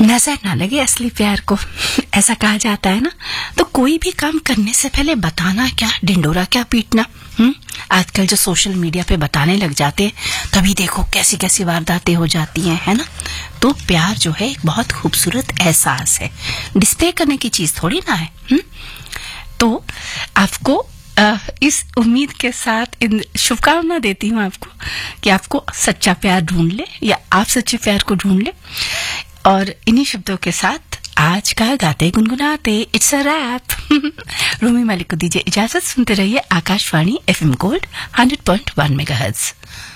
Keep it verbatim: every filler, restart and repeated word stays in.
नजर ना लगे असली प्यार को, ऐसा कहा जाता है ना। तो कोई भी काम करने से पहले बताना क्या, ढिंडोरा क्या पीटना। हम्म आजकल जो सोशल मीडिया पे बताने लग जाते हैं, तभी देखो कैसी कैसी वारदातें हो जाती हैं, है ना। तो प्यार जो है एक बहुत खूबसूरत एहसास है, डिस्प्ले करने की चीज थोड़ी ना है। हुँ? तो आपको आ, इस उम्मीद के साथ इन शुभकामना देती हूँ आपको कि आपको सच्चा प्यार ढूंढ ले, या आप सच्चे प्यार को ढूंढ ले। और इन्हीं शब्दों के साथ आज का गाते गुनगुनाते it's a rap. Rumi Malik को दीजिए इजाजत, सुनते रहिए Akashvani FM gold hundred point one megahertz.